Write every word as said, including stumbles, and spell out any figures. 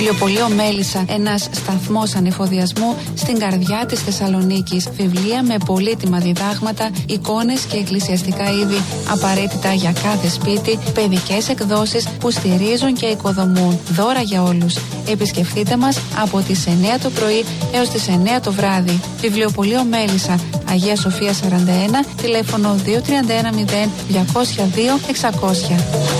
Βιβλιοπωλείο Μέλισσα, ένας σταθμός ανεφοδιασμού στην καρδιά της Θεσσαλονίκης. Βιβλία με πολύτιμα διδάγματα, εικόνες και εκκλησιαστικά είδη απαραίτητα για κάθε σπίτι, παιδικές εκδόσεις που στηρίζουν και οικοδομούν. Δώρα για όλους. Επισκεφτείτε μας από τις εννιά το πρωί έως τις εννιά το βράδυ. Βιβλιοπωλείο Μέλισσα, Αγία Σοφία σαράντα ένα, τηλέφωνο δύο τρία ένα μηδέν διακόσια δύο εξακόσια.